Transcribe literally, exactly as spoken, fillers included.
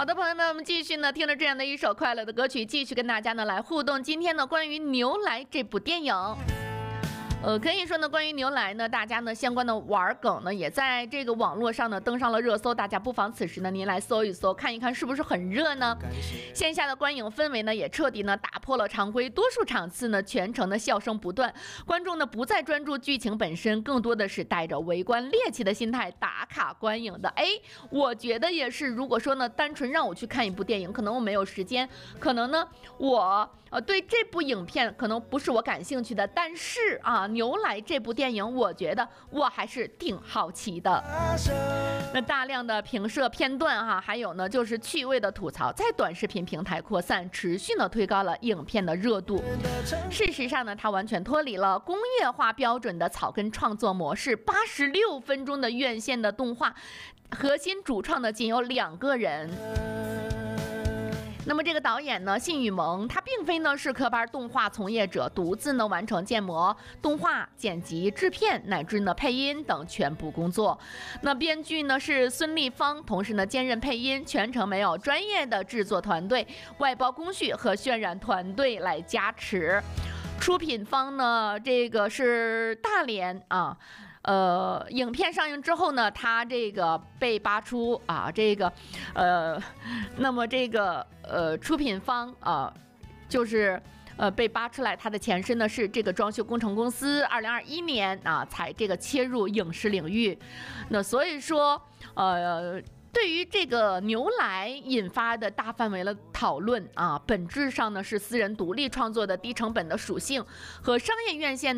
好的，朋友们，我们继续呢，听着这样的一首快乐的歌曲，继续跟大家呢来互动。今天呢，关于《牛来》这部电影。呃，可以说呢，关于牛来呢，大家呢相关的玩梗呢，也在这个网络上呢登上了热搜。大家不妨此时呢，您来搜一搜，看一看是不是很热呢？线下的观影氛围呢，也彻底呢打破了常规，多数场次呢全程的笑声不断，观众呢不再专注剧情本身，更多的是带着围观猎奇的心态打卡观影的。哎，我觉得也是。如果说呢，单纯让我去看一部电影，可能我没有时间，可能呢我呃对这部影片可能不是我感兴趣的，但是啊。牛来这部电影，我觉得我还是挺好奇的。那大量的评摄片段哈，还有呢就是趣味的吐槽，在短视频平台扩散，持续呢推高了影片的热度。事实上呢，它完全脱离了工业化标准的草根创作模式。八十六分钟的院线的动画，核心主创呢仅有两个人。那么这个导演呢，信宇萌，他并非呢是科班动画从业者，独自呢完成建模、动画、剪辑、制片乃至呢配音等全部工作。那编剧呢是孙立方，同时呢兼任配音，全程没有专业的制作团队、外包工序和渲染团队来加持。出品方呢，这个是大连啊。呃，影片上映之后呢，他这个被扒出啊，这个，呃，那么这个呃出品方啊、呃，就是呃被扒出来，他的前身呢是这个装修工程公司，二零二一年啊才这个切入影视领域，那所以说呃。对于这个牛来引发的大范围的讨论啊，本质上呢是私人独立创作的低成本的属性和商业院线